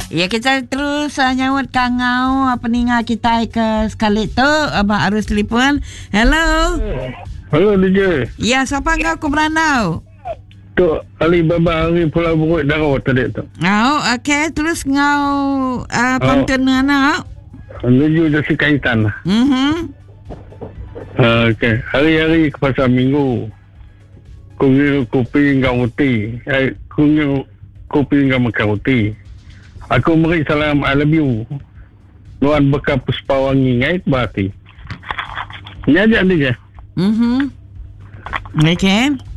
Ya, kita terus nyawat kangau peningat kita ke sekali tu. Abang Arus telefon. Hello. Halo DJ. Ya, siapa kau ke Beranau? Tu Alibaba hari Pulau Buruk Darau tadi tu. Okey. Terus ngau pangkena nak? Menuju Desi Kaitan. Okey. Hari-hari ke pasar Minggu. Kungi kopi hingga roti. Kungi kopi hingga makan roti. Aku beri salam I love you. Nuan Bekar Puspawangi ngait berarti. Ini aja ni je. Okey.